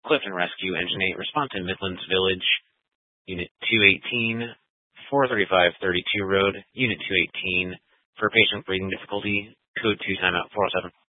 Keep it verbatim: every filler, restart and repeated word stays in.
Clifton Rescue, Engine eight, respond to Midlands Village, Unit two eighteen, four thirty-five thirty-two Road, Unit two eighteen, for patient breathing difficulty, code two timeout four oh seven.